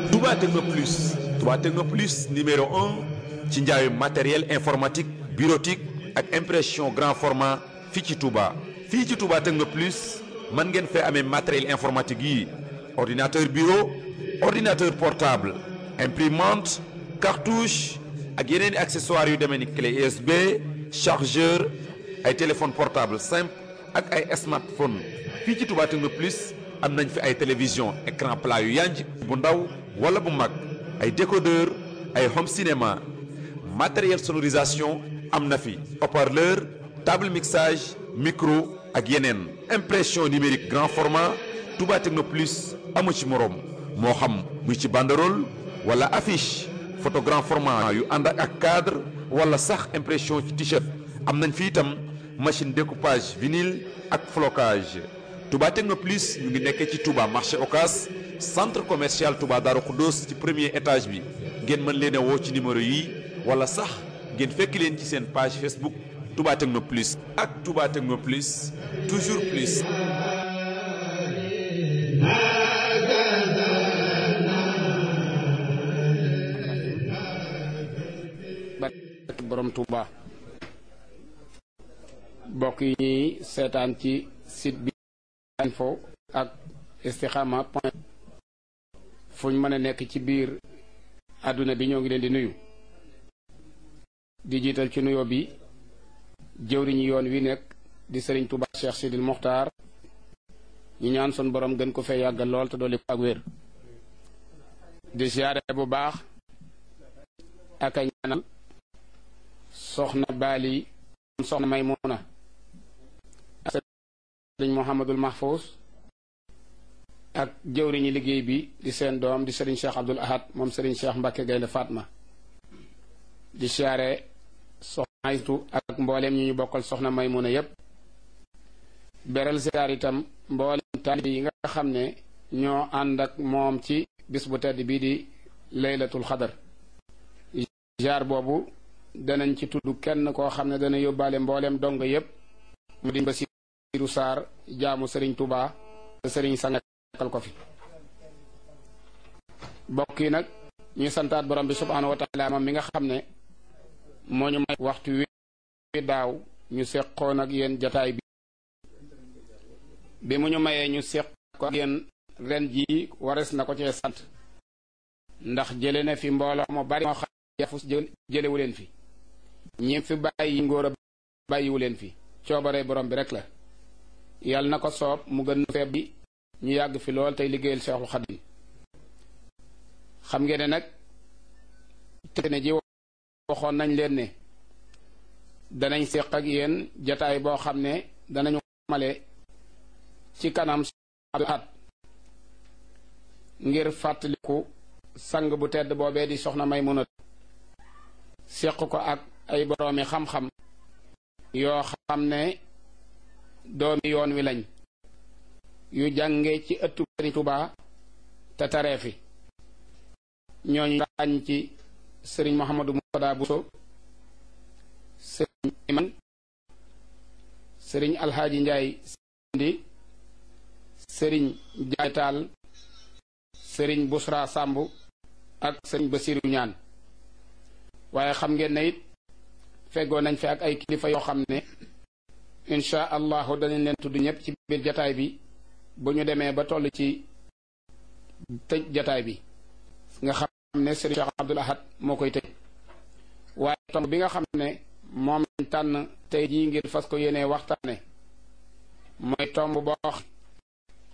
Touba Techno Plus Touba Techno Plus numéro un ci njaayu matériel informatique bureautique ak impression grand format fii ci Touba. fii ci Touba Techno Plus mën ngeen fee amee matériel informatique yi ordinateur bureau ordinateur portable imprimante cartouche ak yeneen i accessoires yu demee ni clé USB chargeur ay téléphone portable simple ak ay smartphone fii ci Touba Techno Plus am nañ fi ay télévision écran plat yu yanj bu ndaw wala bu mag ay décodeur ay home cinéma matériel sonorisation am na fi haut-parleur table mixage micro ak yeneen impression numérique grand format Touba Techno Plus amu ci moroom moo xam muy ci banderole wala affiche photo grand format yu ànd ak cadre wala sax impression ci t-shirt am nañ fi itam machine découpage vinyle ak flocage Touba Techno Plus ñu ngi nekkee ci Touba marché Ocas centre commercial Touba Darou Khoudoss ci premier étage bi ngeen mën leen a woo ci numéro yi wala sax ngeen fekk leen ci seen page Facebook Touba Techno Plus ak Touba Techno Plus toujours plus. barke borom Touba bokk yi ñuy seetaan ci site bi info ak istikhama point fu ñu mën a nekk ci biir àdduna bi ñoo ngi leen di nuyu di jiital ci nuyoo bi jëwriñu yoon wi nekk di Serigne Touba Cheikh Sidil Mokhtar ñu ñaan sun borom gën ko fee yàggal lool te dolli ko ak wér di siyaare bu baax ak a ñaanal soxna Bali soxna Maymuna ak Serigne Mouhamadul Mahfous ak jëwriñu liggéey bi di seen doom di Serigne Cheikh Abdoul Ahad moom Serigne Cheikh Mbacke Gaynde Fatma di siyaare soxna Aytu ak mbooleem ñi ñu bokkal soxna Maymuna yépp beral siyaar itam mbooleem taalibe yi nga xam ne ñoo ànd ak moom ci bis bu tedd bii di laylatul xadar jaar boobu danañ ci tudd kenn koo xam ne dana yóbbaale mbooleem dong yépp mu di Basiiru Saar jaamu Serigne Touba te Serigne sangal ko fi bokk yi nag ñu santaat borom bi subhaanahu wa taala moom mi nga xam ne moo ñu may waxtu wi daaw ñu seqoon ak yéen jataay bi mu ñu mayee ñu seq ko ak yéen ren jii wares na ko cee sant ndax jële na fi mbooloo mu bari moo xam yafus jëlewu leen fi ñi fi bàyyi ngóor a bàyyiwu leen fi coobare borom bi rek la yàlla na ko soob mu gën feeb bi ñu yàgg fi lool tey liggéeyal Seexul Xadim xam ngeen ne nag te ne ji waxoon nañ leen ne danañ séq ak yéen jataay boo xam ne danañu male ci kanam at ngir fàttaliku sang bu tedd boobee di soxna Maymuna séq ko ak ay boroomi xam-xam yoo xam ne doomi yoon wi lañ yu jànge ci ëttu Sëriñ Tuubaa te taree fi ñooñu ràññ ci Sëriñ Mouhamadou Moutada Bousso Sëriñ Iman Sëriñ Alxaaji Njaay Sindi Sëriñ Jaay Taal Sëriñ Busra Sàmb ak Sëriñ Basiru Ñaan waaye xam ngeen ne it feggoo nañ fi ak ay kilifa yoo xam ne insha allahu danañ leen tudd ñëpp ci biir jataay bi bu ñu demee ba toll ci tëj jataay bi nga xam ne Sëriñ Cheikh Abdoul Ahad moo koy tëj waaye tomb bi nga xam ne moom lañ tànn tey jii ngir fas ko yéenee waxtaane mooy tomb boo